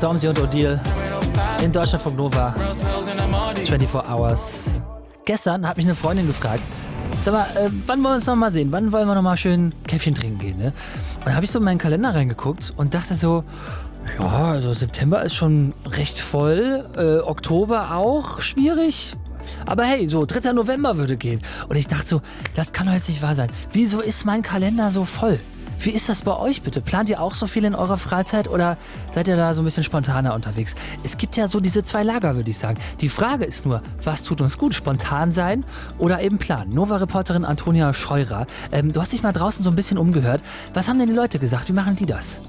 Stormzy und Odile in Deutschlandfunk Nova. 24 Hours. Gestern hat mich eine Freundin gefragt, sag mal, wann wollen wir uns noch mal sehen? Wann wollen wir noch mal schön Käffchen trinken gehen? Ne? Und da habe ich so in meinen Kalender reingeguckt und dachte so, ja, also September ist schon recht voll, Oktober auch schwierig. Aber hey, so 3. November würde gehen. Und ich dachte so, das kann doch jetzt nicht wahr sein. Wieso ist mein Kalender so voll? Wie ist das bei euch bitte? Plant ihr auch so viel in eurer Freizeit oder seid ihr da so ein bisschen spontaner unterwegs? Es gibt ja so diese 2 Lager, würde ich sagen. Die Frage ist nur, was tut uns gut? Spontan sein oder eben planen? Nova-Reporterin Antonia Scheurer, du hast dich mal draußen so ein bisschen umgehört. Was haben denn die Leute gesagt? Wie machen die das?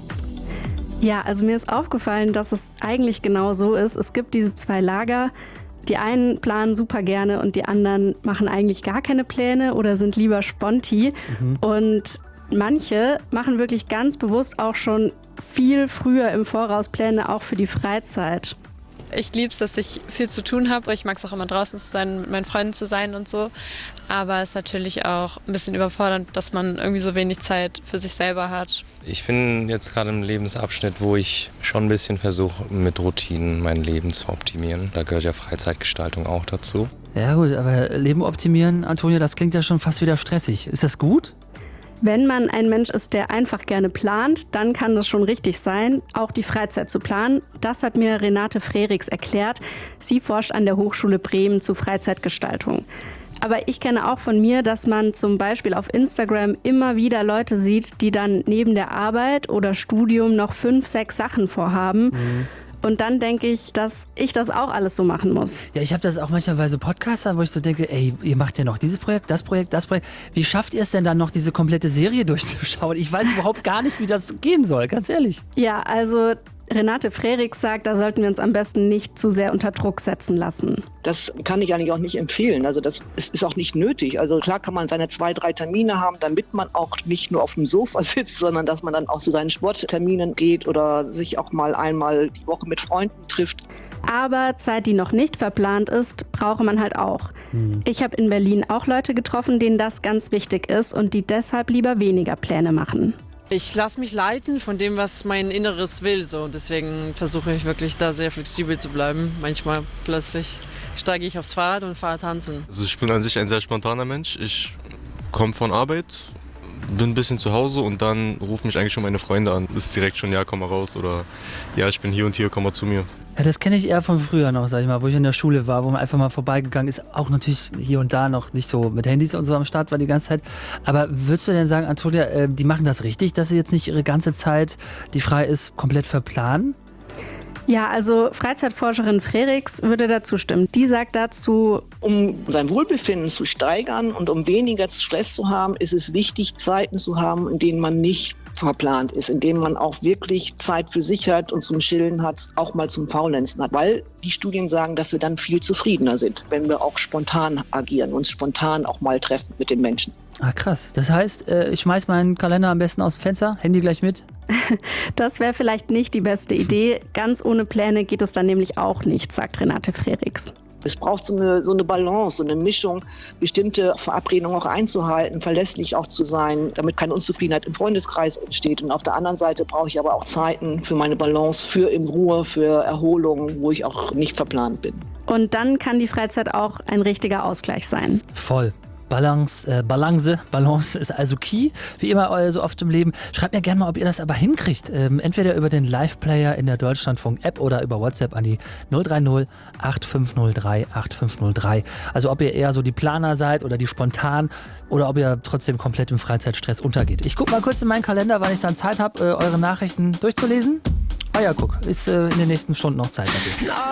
Ja, also mir ist aufgefallen, dass es eigentlich genau so ist. Es gibt diese 2 Lager. Die einen planen super gerne und die anderen machen eigentlich gar keine Pläne oder sind lieber Sponti. Und manche machen wirklich ganz bewusst auch schon viel früher im Voraus Pläne, auch für die Freizeit. Ich liebe es, dass ich viel zu tun habe. Ich mag es auch immer draußen zu sein, mit meinen Freunden zu sein und so. Aber es ist natürlich auch ein bisschen überfordernd, dass man irgendwie so wenig Zeit für sich selber hat. Ich bin jetzt gerade im Lebensabschnitt, wo ich schon ein bisschen versuche, mit Routinen mein Leben zu optimieren. Da gehört ja Freizeitgestaltung auch dazu. Ja gut, aber Leben optimieren, Antonia, das klingt ja schon fast wieder stressig. Ist das gut? Wenn man ein Mensch ist, der einfach gerne plant, dann kann das schon richtig sein, auch die Freizeit zu planen. Das hat mir Renate Frerichs erklärt. Sie forscht an der Hochschule Bremen zu Freizeitgestaltung. Aber ich kenne auch von mir, dass man zum Beispiel auf Instagram immer wieder Leute sieht, die dann neben der Arbeit oder Studium noch 5, 6 Sachen vorhaben. Und dann denke ich, dass ich das auch alles so machen muss. Ja, ich habe das auch manchmal bei so Podcastern, wo ich so denke, ey, ihr macht ja noch dieses Projekt, das Projekt, das Projekt. Wie schafft ihr es denn dann noch, diese komplette Serie durchzuschauen? Ich weiß überhaupt gar nicht, wie das gehen soll, ganz ehrlich. Ja, also Renate Frerichs sagt, da sollten wir uns am besten nicht zu sehr unter Druck setzen lassen. Das kann ich eigentlich auch nicht empfehlen. Also das ist auch nicht nötig. Also klar kann man seine 2, 3 Termine haben, damit man auch nicht nur auf dem Sofa sitzt, sondern dass man dann auch zu seinen Sportterminen geht oder sich auch mal einmal die Woche mit Freunden trifft. Aber Zeit, die noch nicht verplant ist, brauche man halt auch. Ich habe in Berlin auch Leute getroffen, denen das ganz wichtig ist und die deshalb lieber weniger Pläne machen. Ich lasse mich leiten von dem, was mein Inneres will. So. Deswegen versuche ich wirklich da sehr flexibel zu bleiben. Manchmal plötzlich steige ich aufs Fahrrad und fahre tanzen. Also ich bin an sich ein sehr spontaner Mensch. Ich komme von Arbeit, bin ein bisschen zu Hause und dann rufen mich eigentlich schon meine Freunde an. Ist direkt schon, ja, komm mal raus oder ja, ich bin hier und hier, komm mal zu mir. Ja, das kenne ich eher von früher noch, sag ich mal, wo ich in der Schule war, wo man einfach mal vorbeigegangen ist. Auch natürlich hier und da noch nicht so mit Handys und so am Start war die ganze Zeit. Aber würdest du denn sagen, Antonia, die machen das richtig, dass sie jetzt nicht ihre ganze Zeit, die frei ist, komplett verplanen? Ja, also Freizeitforscherin Frerichs würde dazu stimmen. Die sagt dazu, Um sein Wohlbefinden zu steigern und um weniger Stress zu haben, ist es wichtig, Zeiten zu haben, in denen man nicht verplant ist, in denen man auch wirklich Zeit für sich hat und zum Chillen hat, auch mal zum Faulenzen hat. Weil die Studien sagen, dass wir dann viel zufriedener sind, wenn wir auch spontan agieren, uns spontan auch mal treffen mit den Menschen. Ah, krass. Das heißt, ich schmeiß meinen Kalender am besten aus dem Fenster, Handy gleich mit. das wäre vielleicht nicht die beste Idee. Ganz ohne Pläne geht es dann nämlich auch nicht, sagt Renate Frerichs. Es braucht so eine Balance, so eine Mischung, bestimmte Verabredungen auch einzuhalten, verlässlich auch zu sein, damit keine Unzufriedenheit im Freundeskreis entsteht. Und auf der anderen Seite brauche ich aber auch Zeiten für meine Balance, für in Ruhe, für Erholung, wo ich auch nicht verplant bin. Und dann kann die Freizeit auch ein richtiger Ausgleich sein. Voll. Balance ist also key, wie immer so oft im Leben. Schreibt mir gerne mal, ob ihr das aber hinkriegt. Entweder über den Live-Player in der Deutschlandfunk-App oder über WhatsApp an die 030 8503 8503. Also ob ihr eher so die Planer seid oder die spontan oder ob ihr trotzdem komplett im Freizeitstress untergeht. Ich gucke mal kurz in meinen Kalender, wann ich dann Zeit habe, eure Nachrichten durchzulesen. Ah ja, guck, ist in den nächsten Stunden noch Zeit dafür.